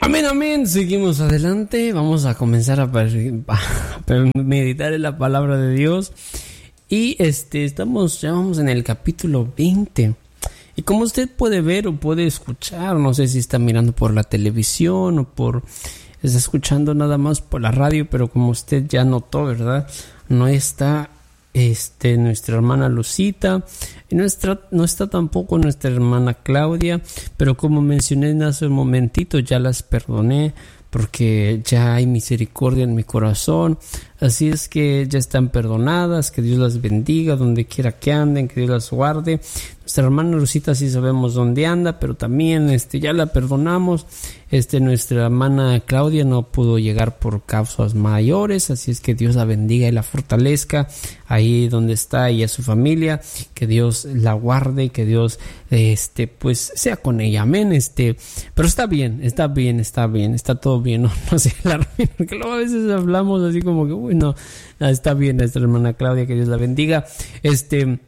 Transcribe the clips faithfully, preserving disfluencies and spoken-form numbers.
Amén, amén. Seguimos adelante. Vamos a comenzar a, a meditar en la palabra de Dios. Y este estamos, ya vamos en el capítulo veinte. Y como usted puede ver o puede escuchar, no sé si está mirando por la televisión o por está escuchando nada más por la radio, pero como usted ya notó, ¿verdad? No está este nuestra hermana Lucita, y nuestra, no está tampoco nuestra hermana Claudia, pero como mencioné hace un momentito, ya las perdoné porque ya hay misericordia en mi corazón. Así es que ya están perdonadas. Que Dios las bendiga donde quiera que anden, que Dios las guarde. Nuestra hermana Rosita sí sabemos dónde anda, pero también este ya la perdonamos. Este nuestra hermana Claudia no pudo llegar por causas mayores, así es que Dios la bendiga y la fortalezca ahí donde está, y a su familia, que Dios la guarde, que Dios este pues sea con ella. Amén. Este, pero está bien, está bien, está bien, está todo bien, no, no se alarmen, porque luego a veces hablamos así como que uy, no, está bien nuestra hermana Claudia, que Dios la bendiga. Este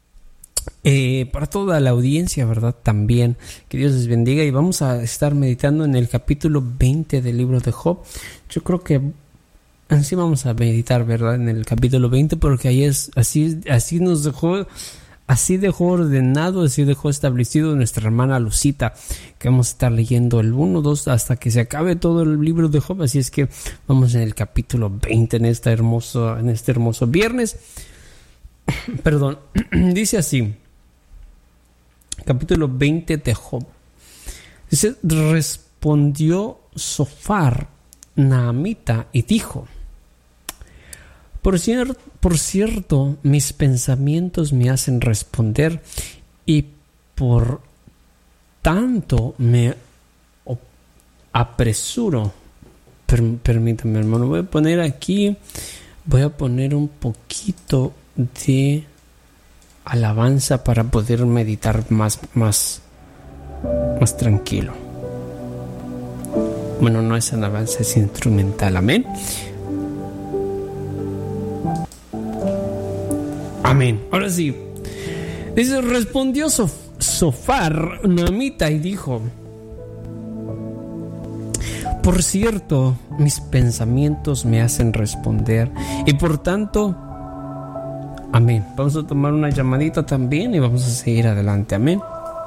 Eh, para toda la audiencia, ¿verdad? También que Dios les bendiga, y vamos a estar meditando en el capítulo veinte del libro de Job. Yo creo que así vamos a meditar, ¿verdad? En el capítulo veinte, porque ahí es así, así nos dejó, así dejó ordenado, así dejó establecido nuestra hermana Lucita, que vamos a estar leyendo el uno, dos hasta que se acabe todo el libro de Job. Así es que vamos en el capítulo veinte en esta hermoso, en este hermoso viernes. Perdón, dice así, capítulo veinte de Job. Dice: respondió Sofar Naamita y dijo: por, cier- por cierto, mis pensamientos me hacen responder, y por tanto me op- apresuro. Per- permítame, hermano, voy a poner aquí, voy a poner un poquito de alabanza para poder meditar más, más, más tranquilo. Bueno, no es alabanza, es instrumental. Amén. Amén. Ahora sí. Dice: respondió Sof- Sofar Naamita y dijo: por cierto, mis pensamientos me hacen responder, y por tanto, amén. Vamos a tomar una llamadita también y vamos a seguir adelante. Amén.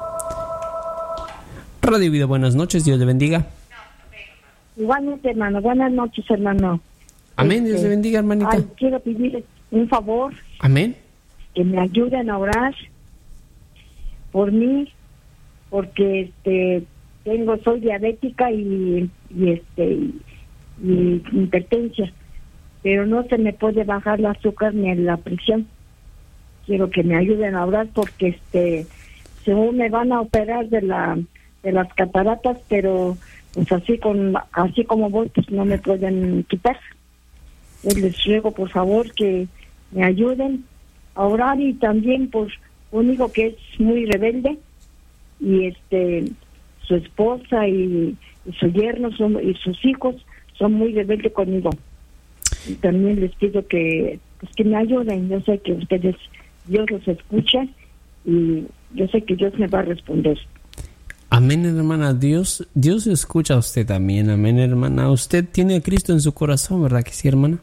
Radio Vida, buenas noches. Dios le bendiga. Igualmente, hermano. Buenas noches, hermano. Amén. Este, Dios le bendiga, hermanita. Ay, quiero pedirle un favor. Amén. Que me ayuden a orar por mí, porque este tengo soy diabética y, y este y, y hipertensia, pero no se me puede bajar el azúcar ni la presión. Quiero que me ayuden a orar porque este según me van a operar de la de las cataratas, pero pues así con así como voy, pues no me pueden quitar. Yo les ruego por favor que me ayuden a orar, y también por un hijo que es muy rebelde, y este su esposa y, y su yerno son, y sus hijos son muy rebeldes conmigo. Y también les pido que pues que me ayuden. Yo sé que ustedes, Dios los escucha, y yo sé que Dios me va a responder. Amén, hermana. Dios, Dios escucha a usted también. Amén, hermana. Usted tiene a Cristo en su corazón, ¿verdad que sí, hermana?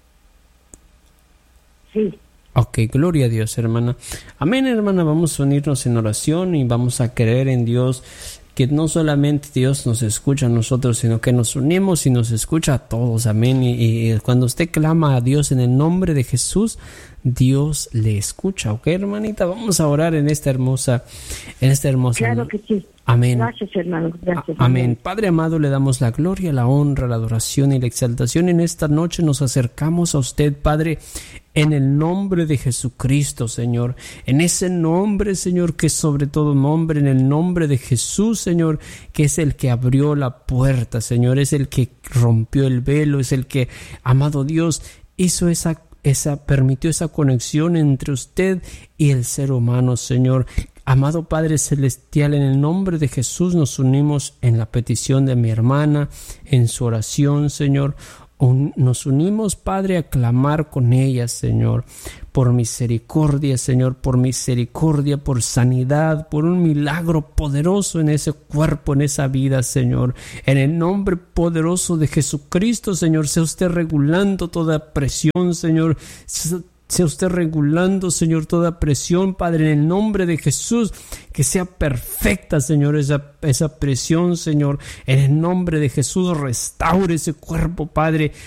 Sí. Ok, gloria a Dios, hermana. Amén, hermana. Vamos a unirnos en oración y vamos a creer en Dios, que no solamente Dios nos escucha a nosotros, sino que nos unimos y nos escucha a todos. Amén. Y, y cuando usted clama a Dios en el nombre de Jesús, Dios le escucha. Ok, hermanita, vamos a orar en esta hermosa, en esta hermosa. Claro que sí. Amén. Gracias, hermano. Gracias. A- Amén. Padre amado, le damos la gloria, la honra, la adoración y la exaltación. En esta noche nos acercamos a usted, Padre, en el nombre de Jesucristo, Señor. En ese nombre, Señor, que es sobre todo nombre, en el nombre de Jesús, Señor, que es el que abrió la puerta, Señor, es el que rompió el velo, es el que, amado Dios, hizo esa, esa, permitió esa conexión entre usted y el ser humano, Señor. Amado Padre Celestial, en el nombre de Jesús nos unimos en la petición de mi hermana, en su oración, Señor. un, nos unimos, Padre, a clamar con ella, Señor, por misericordia, Señor, por misericordia, por sanidad, por un milagro poderoso en ese cuerpo, en esa vida, Señor. En el nombre poderoso de Jesucristo, Señor, sea usted regulando toda presión, Señor. Sea usted regulando, Señor, toda presión, Padre, en el nombre de Jesús, que sea perfecta, Señor, esa, esa presión, Señor, en el nombre de Jesús, restaure ese cuerpo, Padre,